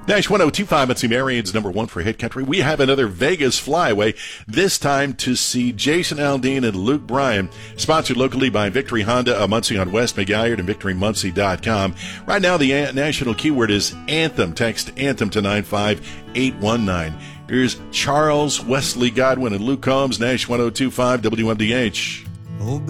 Nash 102.5, it's the Marion's number one for Hit Country. We have another Vegas flyaway, this time to see Jason Aldean and Luke Bryan, sponsored locally by Victory Honda of Muncie on West McGuire and VictoryMuncie.com. Right now, the national keyword is Anthem. Text Anthem to 95819. Here's Charles Wesley Godwin and Luke Combs, Nash 102.5 WMDH. Oh,